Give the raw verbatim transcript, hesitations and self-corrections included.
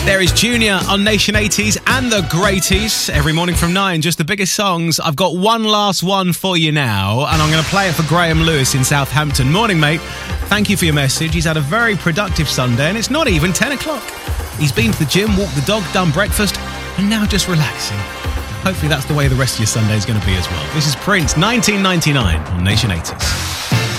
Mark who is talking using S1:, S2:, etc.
S1: There is Junior on Nation eighties and the Greaties. Every morning from nine, just the biggest songs. I've got one last one for you now, and I'm going to play it for Graham Lewis in Southampton. Morning, mate. Thank you for your message. He's had a very productive Sunday, and it's not even ten o'clock. He's been to the gym, walked the dog, done breakfast, and now just relaxing. Hopefully that's the way the rest of your Sunday is going to be as well. This is Prince, nineteen ninety-nine on Nation eighties.